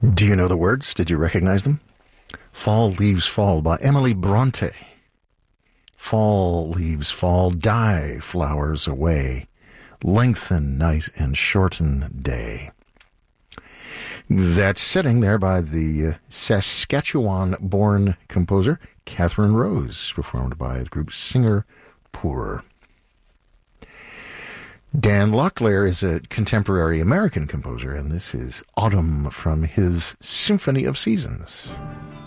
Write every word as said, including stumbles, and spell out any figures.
Do you know the words? Did you recognize them? Fall Leaves Fall by Emily Bronte. Fall leaves fall, die flowers away, lengthen night and shorten day. That's sitting there by the uh, Saskatchewan-born composer Catherine Rose, performed by the group Singer Pour. Dan Locklear is a contemporary American composer, and this is Autumn from his Symphony of Seasons.